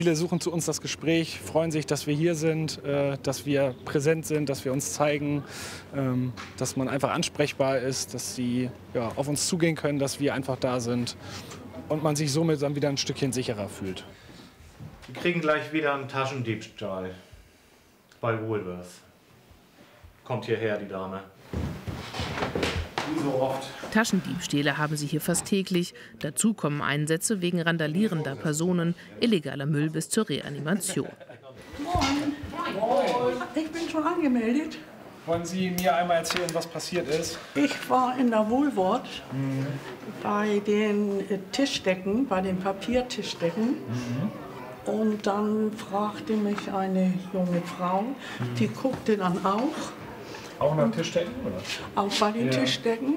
Viele suchen zu uns das Gespräch, freuen sich, dass wir hier sind, dass wir präsent sind, dass wir uns zeigen, dass man einfach ansprechbar ist, dass sie auf uns zugehen können, dass wir einfach da sind und man sich somit dann wieder ein Stückchen sicherer fühlt. Wir kriegen gleich wieder einen Taschendiebstahl bei Woolworth. Kommt hierher, die Dame. Wie so oft. Taschendiebstähle haben sie hier fast täglich. Dazu kommen Einsätze wegen randalierender Personen, illegaler Müll bis zur Reanimation. Moin. Moin. Ich bin schon angemeldet. Wollen Sie mir einmal erzählen, was passiert ist? Ich war in der Woolworth bei den Tischdecken, bei den Papiertischdecken. Und dann fragte mich eine junge Frau, die guckte dann Auch nach Tischdecken, oder? Auch bei den Tischdecken.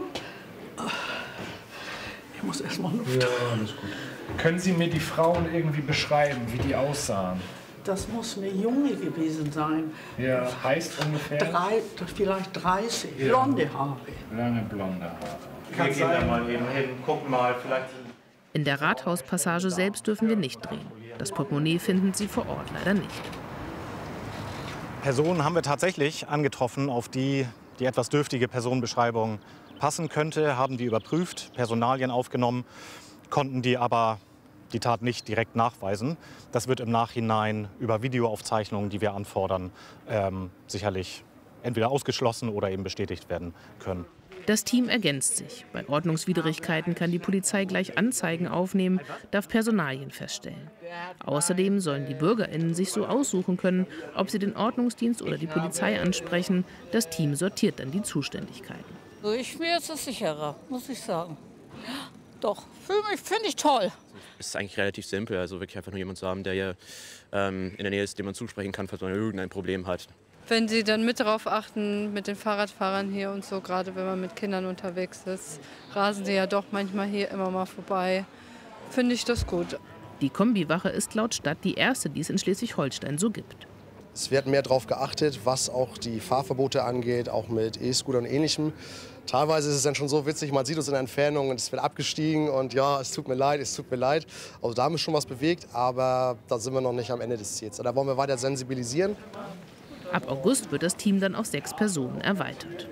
Ich muss erst mal Luft. Ja, alles gut. Können Sie mir die Frauen irgendwie beschreiben, wie die aussahen? Das muss eine Junge gewesen sein. Ja, heißt ungefähr? Vielleicht 30. Blonde Haare. Lange blonde Haare. Wir gehen da mal eben hin, gucken mal, vielleicht. In der Rathauspassage selbst dürfen wir nicht drehen. Das Portemonnaie finden Sie vor Ort leider nicht. Personen haben wir tatsächlich angetroffen, auf die die etwas dürftige Personenbeschreibung passen könnte, haben die überprüft, Personalien aufgenommen, konnten die aber die Tat nicht direkt nachweisen. Das wird im Nachhinein über Videoaufzeichnungen, die wir anfordern, sicherlich entweder ausgeschlossen oder eben bestätigt werden können. Das Team ergänzt sich. Bei Ordnungswidrigkeiten kann die Polizei gleich Anzeigen aufnehmen, darf Personalien feststellen. Außerdem sollen die BürgerInnen sich so aussuchen können, ob sie den Ordnungsdienst oder die Polizei ansprechen. Das Team sortiert dann die Zuständigkeiten. Mir ist es sicherer, muss ich sagen. Doch, finde ich toll. Es ist eigentlich relativ simpel, also wirklich einfach nur jemanden zu haben, der hier in der Nähe ist, dem man zusprechen kann, falls man irgendein Problem hat. Wenn Sie dann mit darauf achten, mit den Fahrradfahrern hier und so, gerade wenn man mit Kindern unterwegs ist, rasen sie ja doch manchmal hier immer mal vorbei, finde ich das gut. Die Kombiwache ist laut Stadt die erste, die es in Schleswig-Holstein so gibt. Es wird mehr darauf geachtet, was auch die Fahrverbote angeht, auch mit E-Scootern und Ähnlichem. Teilweise ist es dann schon so witzig, man sieht uns in der Entfernung und es wird abgestiegen und ja, es tut mir leid, es tut mir leid. Also da haben wir schon was bewegt, aber da sind wir noch nicht am Ende des Ziels. Da wollen wir weiter sensibilisieren. Ab August wird das Team dann auf 6 Personen erweitert.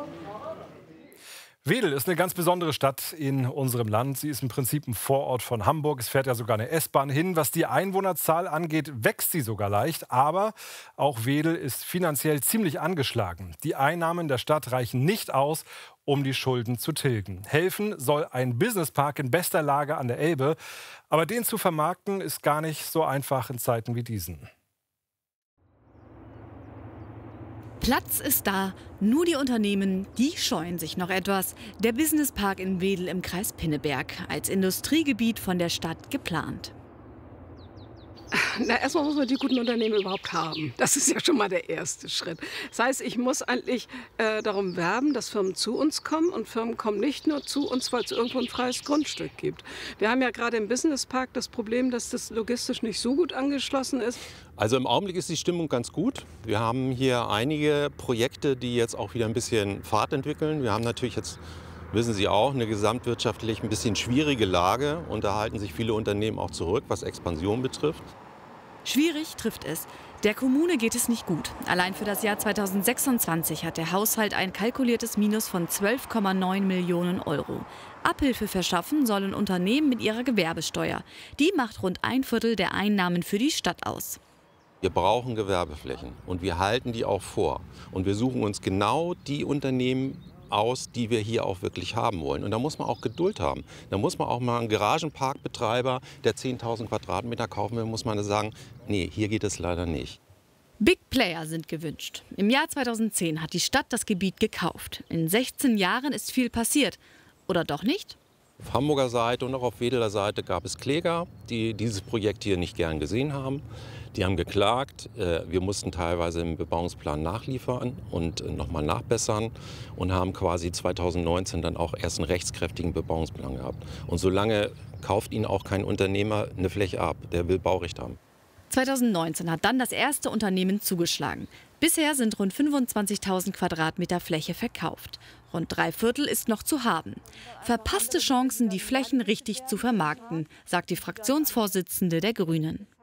Wedel ist eine ganz besondere Stadt in unserem Land. Sie ist im Prinzip ein Vorort von Hamburg. Es fährt ja sogar eine S-Bahn hin. Was die Einwohnerzahl angeht, wächst sie sogar leicht. Aber auch Wedel ist finanziell ziemlich angeschlagen. Die Einnahmen der Stadt reichen nicht aus, um die Schulden zu tilgen. Helfen soll ein Businesspark in bester Lage an der Elbe. Aber den zu vermarkten ist gar nicht so einfach in Zeiten wie diesen. Platz ist da, nur die Unternehmen, die scheuen sich noch etwas. Der Businesspark in Wedel im Kreis Pinneberg, als Industriegebiet von der Stadt geplant. Na, erstmal muss man die guten Unternehmen überhaupt haben. Das ist ja schon mal der erste Schritt. Das heißt, ich muss eigentlich darum werben, dass Firmen zu uns kommen. Und Firmen kommen nicht nur zu uns, weil es irgendwo ein freies Grundstück gibt. Wir haben ja gerade im Businesspark das Problem, dass das logistisch nicht so gut angeschlossen ist. Also im Augenblick ist die Stimmung ganz gut. Wir haben hier einige Projekte, die jetzt auch wieder ein bisschen Fahrt entwickeln. Wir haben natürlich jetzt, wissen Sie auch, eine gesamtwirtschaftlich ein bisschen schwierige Lage. Und da halten sich viele Unternehmen auch zurück, was Expansion betrifft. Schwierig trifft es. Der Kommune geht es nicht gut. Allein für das Jahr 2026 hat der Haushalt ein kalkuliertes Minus von 12,9 Millionen Euro. Abhilfe verschaffen sollen Unternehmen mit ihrer Gewerbesteuer. Die macht rund 1/4 der Einnahmen für die Stadt aus. Wir brauchen Gewerbeflächen und wir halten die auch vor. Und wir suchen uns genau die Unternehmen aus, die wir hier auch wirklich haben wollen. Und da muss man auch Geduld haben. Da muss man auch mal einen Garagenparkbetreiber, der 10.000 Quadratmeter kaufen will, muss man sagen, nee, hier geht es leider nicht. Big Player sind gewünscht. Im Jahr 2010 hat die Stadt das Gebiet gekauft. In 16 Jahren ist viel passiert. Oder doch nicht? Auf Hamburger Seite und auch auf Wedeler Seite gab es Kläger, die dieses Projekt hier nicht gern gesehen haben. Die haben geklagt, wir mussten teilweise im Bebauungsplan nachliefern und nochmal nachbessern und haben quasi 2019 dann auch erst einen rechtskräftigen Bebauungsplan gehabt. Und solange kauft Ihnen auch kein Unternehmer eine Fläche ab, der will Baurecht haben. 2019 hat dann das erste Unternehmen zugeschlagen. Bisher sind rund 25.000 Quadratmeter Fläche verkauft. Rund 3/4 ist noch zu haben. Verpasste Chancen, die Flächen richtig zu vermarkten, sagt die Fraktionsvorsitzende der Grünen.